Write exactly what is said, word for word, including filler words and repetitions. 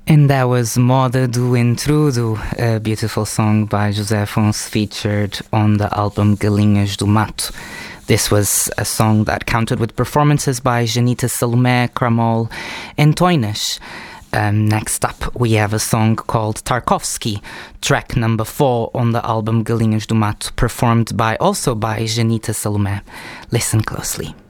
And that was Moda do Intrudo, a beautiful song by José Afonso featured on the album Galinhas do Mato. This was a song that counted with performances by Janita Salomé, Kramol and Toinas. Um, next up we have a song called Tarkovsky, track number four on the album Galinhas do Mato, performed by also by Janita Salomé. Listen closely.